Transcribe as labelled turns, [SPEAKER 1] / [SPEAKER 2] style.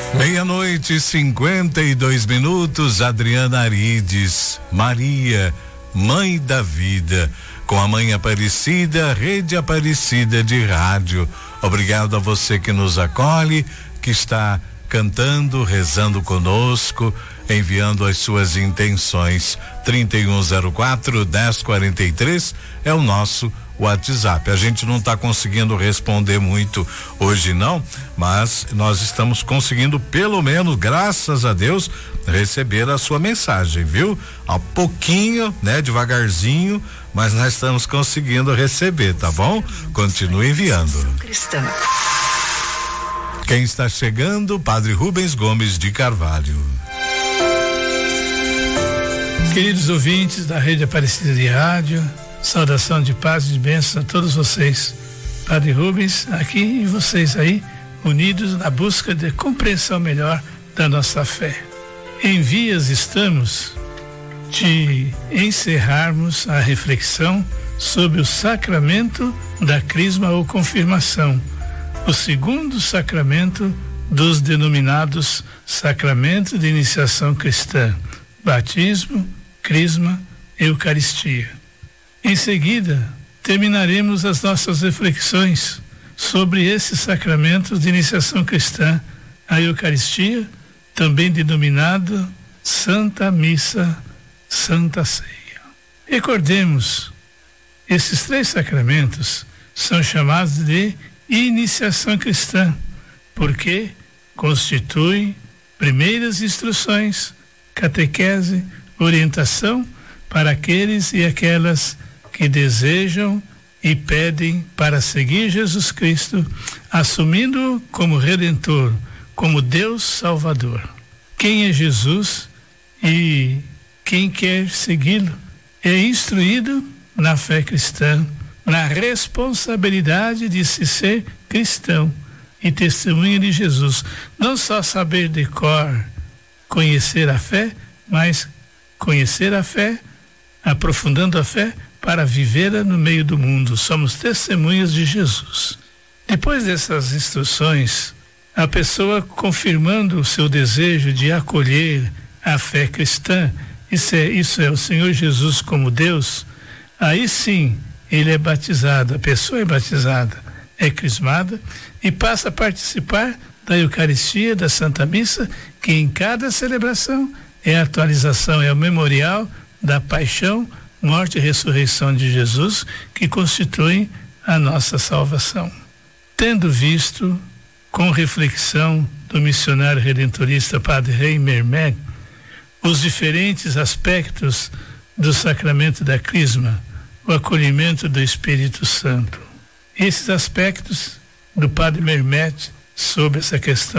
[SPEAKER 1] Meia-noite e 52 minutos. Adriana Arides, Maria, Mãe da Vida, com a Mãe Aparecida, Rede Aparecida de Rádio. Obrigado a você que nos acolhe, que está cantando, rezando conosco, enviando as suas intenções. 3104-1043 é o nosso WhatsApp. A gente não está conseguindo responder muito hoje não, mas nós estamos conseguindo, pelo menos, graças a Deus, receber a sua mensagem, viu? A pouquinho, né? Devagarzinho, mas nós estamos conseguindo receber, tá bom? Continue enviando. Quem está chegando? Padre Rubens Gomes de Carvalho.
[SPEAKER 2] Queridos ouvintes da Rede Aparecida de Rádio, saudação de paz e de bênção a todos vocês. Padre Rubens aqui e vocês aí, unidos na busca de compreensão melhor da nossa fé. Em vias estamos de encerrarmos a reflexão sobre o sacramento da crisma ou confirmação, o segundo sacramento dos denominados sacramentos de iniciação cristã: batismo, crisma, eucaristia. Em seguida, terminaremos as nossas reflexões sobre esses sacramentos de iniciação cristã, a Eucaristia, também denominado Santa Missa, Santa Ceia. Recordemos, esses três sacramentos são chamados de iniciação cristã, porque constituem primeiras instruções, catequese, orientação para aqueles e aquelas que desejam e pedem para seguir Jesus Cristo, assumindo-o como Redentor, como Deus Salvador. Quem é Jesus e quem quer segui-lo é instruído na fé cristã, na responsabilidade de se ser cristão e testemunha de Jesus. Não só saber de cor, conhecer a fé, mas conhecer a fé, aprofundando a fé, para vivê-la no meio do mundo. Somos testemunhas de Jesus. Depois dessas instruções, a pessoa confirmando o seu desejo de acolher a fé cristã, isso é o Senhor Jesus como Deus, aí sim ele é batizado, a pessoa é batizada, é crismada e passa a participar da Eucaristia, da Santa Missa, que em cada celebração é a atualização, é o memorial da paixão, morte e ressurreição de Jesus, que constituem a nossa salvação. Tendo visto, com reflexão do missionário redentorista Padre Rei Mermet, os diferentes aspectos do sacramento da crisma, o acolhimento do Espírito Santo. Esses aspectos do Padre Mermet sobre essa questão